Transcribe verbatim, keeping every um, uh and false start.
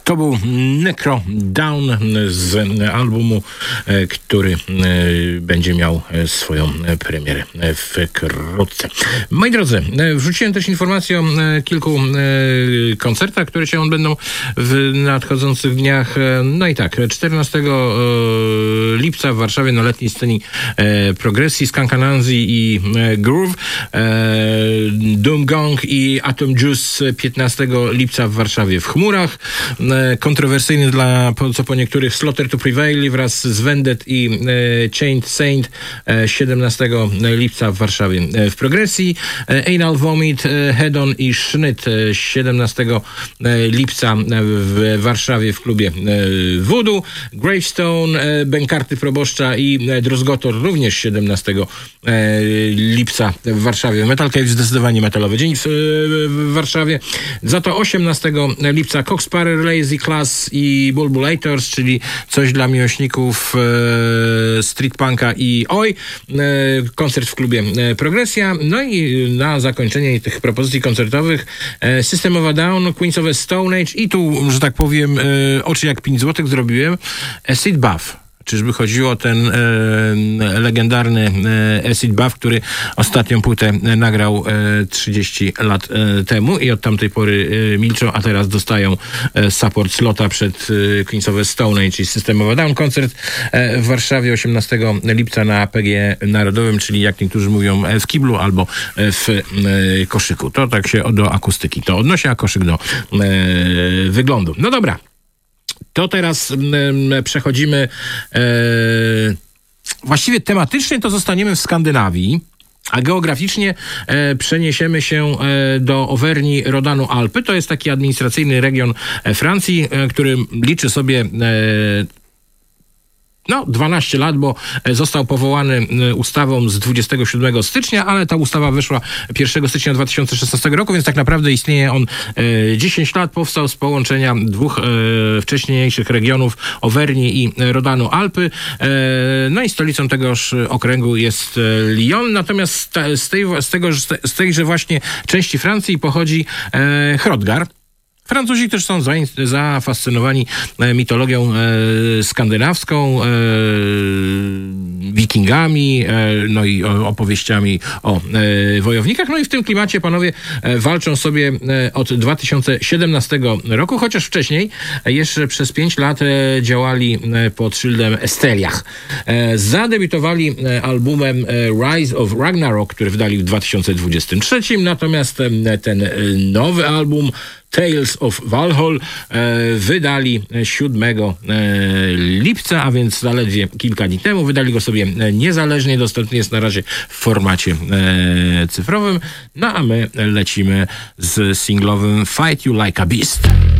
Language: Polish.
To był Necro Down z albumu, który będzie miał swoją premierę wkrótce. Moi drodzy, wrzuciłem też informację o kilku koncertach, które się odbędą w nadchodzących dniach. No i tak, czternastego lipca w Warszawie na letniej scenie progresji Skunk Anansi i Groove, Doom Gong i Atom Juice piętnastego lipca w Warszawie w Chmurach. Kontrowersyjny dla, co po niektórych, Slaughter to Prevail wraz z Vendet i e, Chained Saint e, siedemnastego lipca w Warszawie e, w Progresji. E, Anal Vomit, e, Hedon i Schnitt e, siedemnastego lipca w Warszawie w klubie e, Voodoo. Gravestone, e, Bękarty Proboszcza i e, Drozgotor również siedemnastego lipca w Warszawie. Metal Cave zdecydowanie metalowy dzień w, w Warszawie. Za to osiemnastego lipca Coxsparrer, Lazy Class i Bulbulators, czyli coś dla miłośników e, street punka i oj. E, koncert w klubie e, Progresja. No i na zakończenie tych propozycji koncertowych e, System of a Down, Queens of a Stone Age i tu, że tak powiem, e, oczy jak pięć złotych zrobiłem. Acid Buff. Czyżby chodziło o ten e, legendarny e, Acid Buff, który ostatnią płytę nagrał e, trzydzieści lat e, temu i od tamtej pory e, milczą, a teraz dostają e, support slota przed e, Queens of the Stone Age, czyli System of a Down. Koncert e, w Warszawie osiemnastego lipca na P G Narodowym, czyli jak niektórzy mówią w kiblu albo w e, koszyku. To tak się do akustyki to odnosi, a koszyk do e, wyglądu. No dobra. To teraz e, przechodzimy e, właściwie tematycznie to zostaniemy w Skandynawii, a geograficznie e, przeniesiemy się e, do Auvergne Rodanu Alpy. To jest taki administracyjny region e, Francji, e, który liczy sobie e, No, dwanaście lat, bo został powołany ustawą z dwudziestego siódmego stycznia, ale ta ustawa weszła pierwszego stycznia dwa tysiące szesnastego roku, więc tak naprawdę istnieje on dziesięć lat. Powstał z połączenia dwóch e, wcześniejszych regionów, Auvergne i Rodanu Alpy. E, no i stolicą tegoż okręgu jest Lyon. Natomiast z, tej, z, tego, z tejże właśnie części Francji pochodzi e, Hrodgar. Francuzi też są zafascynowani mitologią e, skandynawską, e, wikingami, e, no i opowieściami o e, wojownikach. No i w tym klimacie panowie e, walczą sobie e, od dwa tysiące siedemnastego roku, chociaż wcześniej e, jeszcze przez pięć lat e, działali e, pod szyldem Esteliach. E, zadebiutowali e, albumem e, Rise of Ragnarok, który wydali w dwa tysiące dwudziestym trzecim, natomiast e, ten e, nowy album Tales of Valhall e, wydali siódmego lipca, a więc zaledwie kilka dni temu. Wydali go sobie niezależnie, dostępny jest na razie w formacie e, cyfrowym. No a my lecimy z singlowym Fight You Like a Beast.